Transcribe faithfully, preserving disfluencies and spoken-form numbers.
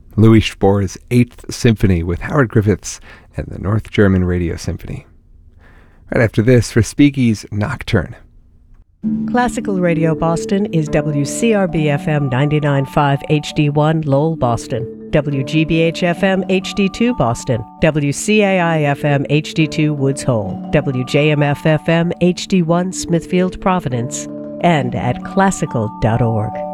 Louis Spohr's Eighth Symphony with Howard Griffiths and the North German Radio Symphony. Right after this, Respighi's Nocturne. Classical Radio Boston is W C R B F M ninety-nine point five H D one Lowell, Boston, W G B H F M H D two Boston, W C A I F M H D two Woods Hole, W J M F F M H D one Smithfield, Providence, and at classical dot org.